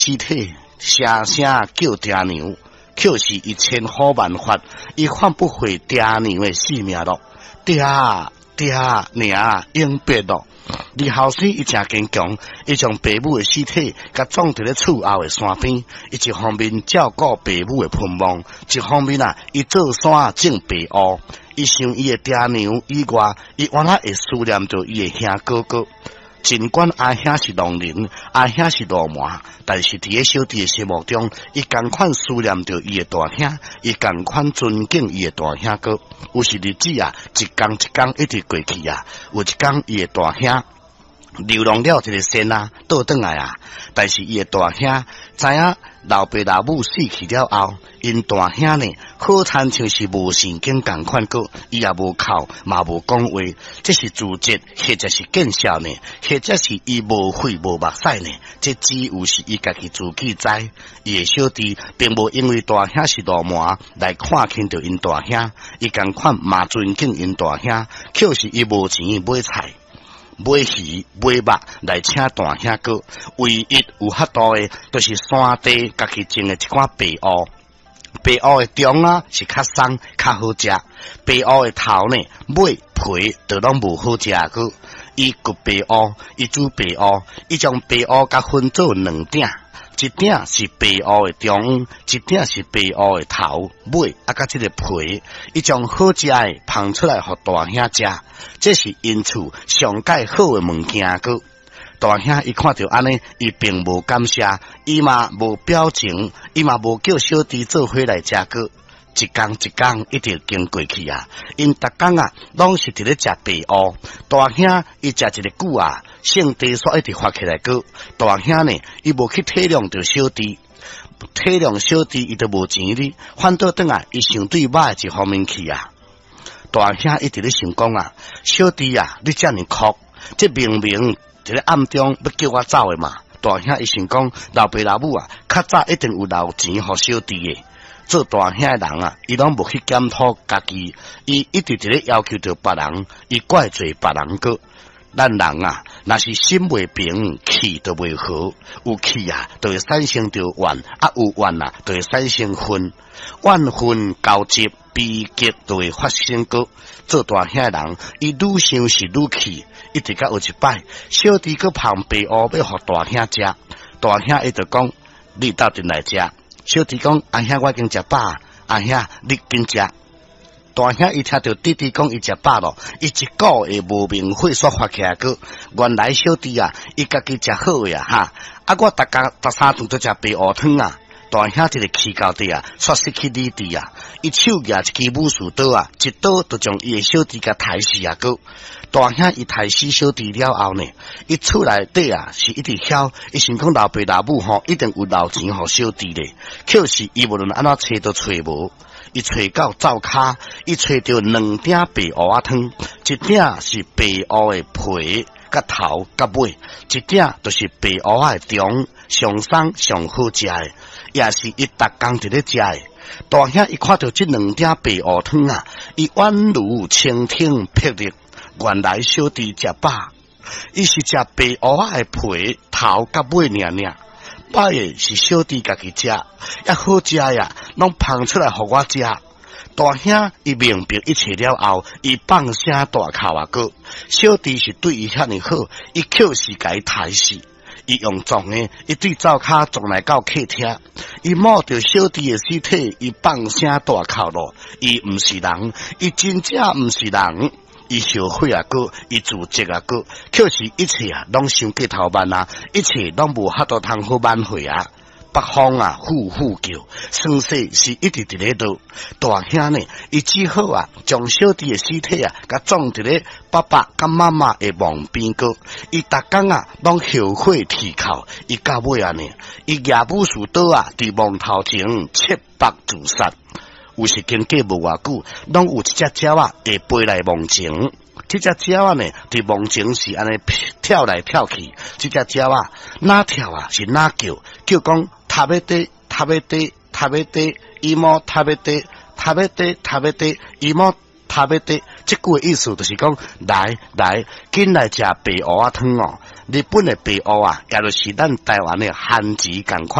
尸体声声叫爹娘，却是一千好办法，伊换不回爹娘的性命咯。爹娘永别咯。李后生伊真坚强，伊将爸母的尸体甲葬伫咧厝后的山边，伊一方面照顾爸母的盼望，一方面伊做山种白乌。伊想伊的爹娘以外，伊原来会思念着伊的兄哥哥。尽管阿兄是农人，阿兄是罗麻，但是伫个小弟的心目中，伊共款思念着伊的大兄，伊共款尊敬伊的大兄哥。有时日子一天一天一直过去有一天伊的大兄流浪了一个仙倒转来但是伊的大兄知影老爸老母死去了后，因大兄呢好亲像是无神经共款个，伊也无哭嘛无讲话，这是自责，或者是见笑呢，或者是伊无血无目屎呢，这只有是伊家己自己知。伊的小弟并无因为大兄是罗麻来看轻着因大兄，伊共款嘛尊敬因大兄，却是伊无钱买菜。买鱼买肉来请大兄哥，唯一有法度的，就是山地家己种的一寡白乌。白乌的中是较松较好食，白乌的头呢尾皮都拢无好食个。伊割白乌，伊煮白乌，伊将白乌甲分做两鼎。一鼎是白乌的中，一鼎是白乌的头尾甲这个皮，伊将好食的捧出来互大兄食，这是因厝上介好的物件个。大兄伊看到安尼，伊并无感谢，伊嘛无表情，伊嘛无叫小弟做伙来食个。一天一天一直经过去因逐天拢是伫咧食白乌。大兄伊食一个久性地煞一直发起来个。大兄呢，伊无去体谅着小弟，体谅小弟伊都无钱哩，反倒转伊想对歹一方面去大兄一直咧想讲小弟你遮尔哭，这明明伫咧暗中要叫我走的嘛。大兄伊想讲，老爸老母较早一定有留钱互小弟的。做大兄的人伊拢无去检讨家己，伊一直伫咧要求着别人，伊怪罪别人个。咱人若是心未平，气都未好，有气就会产生着怨，有怨就会产生恨，怨恨交集，悲剧就会发生个。做大兄的人，伊愈想是愈气，一直到有一摆，小弟个旁白乌要互大兄食，大兄伊就讲：你斗阵来食。小弟讲：阿兄我已经食饱，阿兄你紧食。大兄伊听到弟弟讲伊食饱咯，伊一个月无名火煞发起来个。原来小弟伊家己食好的我逐三顿都食白乌汤大兄这个气高地煞失去理智伊手举一支武士刀一刀就将伊的小弟甲抬死个。大兄伊抬死小弟了后呢，伊厝内底是一直晓，伊想讲老爸老母一定有留钱互小弟咧，却是伊无论安怎找都找无。伊找到灶骹，伊找到两鼎白乌汤，一鼎是白乌的皮甲头甲尾，一鼎就是白乌的中，上松上好食的，也是伊逐工伫咧食的。大兄伊看到这两鼎白乌汤伊宛如蜻蜓霹雳。原来小弟食饱，伊是食白乌的皮头甲尾尔。歹的是小弟家己食，也好食拢捧出来互我食。大兄伊明白一切了后，伊放声大哭个。小弟是对伊遐尼好，伊却是甲伊抬死。伊用撞的，伊对灶骹撞来到客厅，伊摸着小弟的尸体，伊放声大哭咯。伊毋是人，伊真正毋是人。伊后悔个，伊自责个，却是一切拢伤过头慢一切拢无法度通好挽回北方呼呼叫，声势是一直伫咧倒。大兄呢，伊只好将小弟的尸体甲装伫咧爸爸甲妈妈的墓边个。伊逐工拢后悔啼哭，伊到尾呢，伊举武士刀伫墓头前切腹自杀。有时经过无偌久，拢有一只鸟会飞来墓前。这只鸟呢，伫墓前是安尼跳来跳去。这只鸟哪跳是哪叫，叫讲塔要底，塔要底，塔要底，伊莫塔要底，塔要底，塔要底，伊莫塔要底。 这句的意思就是讲，来，紧来食白蚵仔汤哦。日本的白蚵啊，也就是咱台湾的番薯同款。